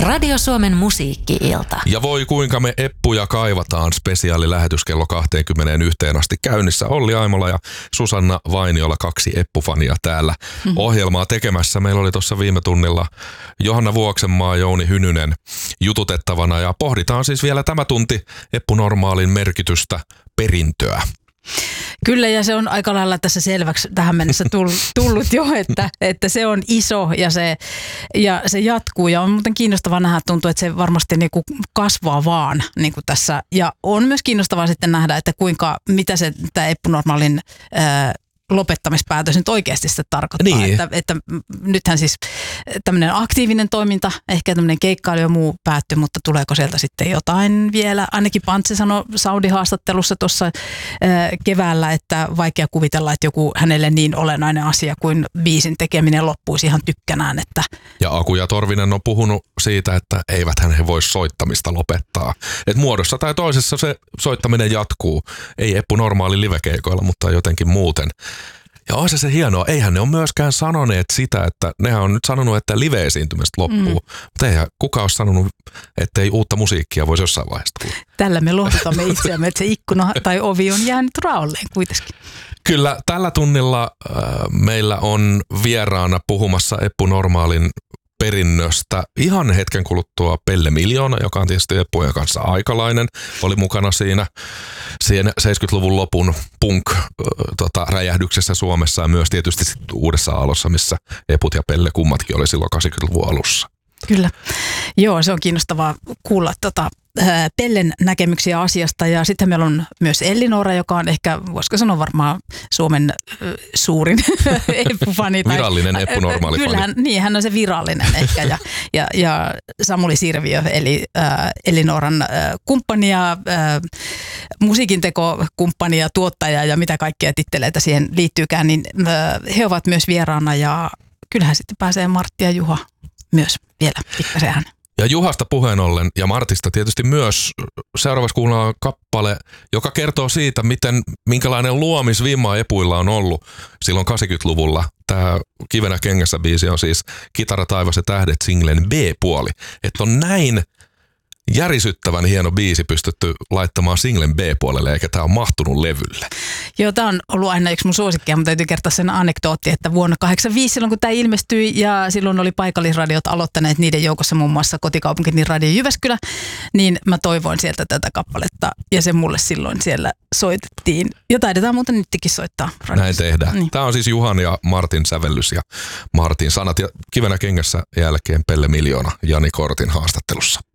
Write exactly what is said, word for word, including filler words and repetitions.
Radio Suomen musiikki-ilta. Ja voi kuinka me eppuja kaivataan, spesiaalilähetys kello kaksikymmentäyksi asti käynnissä. Olli Aimola ja Susanna Vainiola, kaksi eppufania täällä mm-hmm. ohjelmaa tekemässä. Meillä oli tuossa viime tunnilla Johanna Vuoksenmaa, Jouni Hynynen jututettavana ja pohditaan siis vielä tämä tunti eppunormaalin merkitystä, perintöä. Kyllä, ja se on aika lailla tässä selväksi tähän mennessä tullut jo, että, että se on iso ja se, ja se jatkuu. Ja on muuten kiinnostavaa nähdä, tuntuu, että se varmasti niinku kasvaa vaan niinku tässä. Ja on myös kiinnostavaa sitten nähdä, että kuinka, mitä se tämä eppunormaalin ää, lopettamispäätös nyt oikeasti sitten tarkoittaa. Niin. Että, että nythän siis tämmöinen aktiivinen toiminta, ehkä tämmöinen keikkailu ja muu päättyi, mutta tuleeko sieltä sitten jotain vielä? Ainakin Pantse sanoi Saudi-haastattelussa tuossa äh, keväällä, että vaikea kuvitella, että joku hänelle niin olennainen asia kuin biisin tekeminen loppuisi ihan tykkänään. Että ja Aku ja Torvinen on puhunut siitä, että eiväthän he voi soittamista lopettaa. Että muodossa tai toisessa se soittaminen jatkuu. Ei Eppu normaali livekeikoilla, mutta jotenkin muuten. Ja on se se hienoa. Eihän ne ole myöskään sanoneet sitä, että nehän on nyt sanonut, että live-esiintymistä loppuu. Mm. Mutta eihän kukaan ole sanonut, että ei uutta musiikkia voisi jossain vaiheessa tulla. Tällä me lohdutamme itseämme, että se ikkuna tai ovi on jäänyt raolleen kuitenkin. Kyllä, tällä tunnilla äh, meillä on vieraana puhumassa Eppu normaalin perinnöstä ihan hetken kuluttua Pelle Miljoona, joka on tietysti Eppujen kanssa aikalainen. Oli mukana siinä, siinä seitsemänkymmentäluvun lopun punk-räjähdyksessä Suomessa ja myös tietysti Uudessa Aallossa, missä Eput ja Pelle kummatkin oli silloin kahdeksankymmentäluvun alussa. Kyllä. Joo, se on kiinnostavaa kuulla tota, Pellen näkemyksiä asiasta. Ja sitten meillä on myös Ellinora, joka on ehkä, voisiko sanoa varmaan Suomen suurin eppufani. Virallinen eppunormaali fani. Kyllähän, niin, hän on se virallinen ehkä. Ja, ja, ja Samuli Sirviö, eli äh, Ellinoran äh, kumppani ja äh, musiikintekokumppani ja tuottaja ja mitä kaikkea titteleitä siihen liittyykään, niin äh, he ovat myös vieraana ja kyllähän sitten pääsee Martti ja Juha myös vielä pikkasen hän. Ja Juhasta puheen ollen ja Martista tietysti myös seuraavaksi kuullaan kappale, joka kertoo siitä, miten, minkälainen luomisvimma Epuilla on ollut silloin kahdeksankymmentäluvulla. Tämä Kivenä kengässä biisi on siis Kitara, taivas ja tähdet -singlen B-puoli. Että on näin järisyttävän hieno biisi pystytty laittamaan singlen B-puolelle, eikä tämä ole mahtunut levylle. Joo, tämä on ollut aina yksi mun suosikkia, mutta täytyy kertoa sen anekdootti, että vuonna kahdeksankymmentäviisi silloin, kun tämä ilmestyi ja silloin oli paikallisradiot aloittaneet niiden joukossa muun muassa kotikaupunkini Radio Jyväskylä, niin mä toivoin sieltä tätä kappaletta ja se mulle silloin siellä soitettiin. Ja taidetaan muuten nytkin soittaa radiossa. Näin tehdään. Niin. Tämä on siis Juhan ja Martin sävellys ja Martin sanat ja Kivenä kengässä jälkeen Pelle Miljoona Jani Kortin haastattelussa.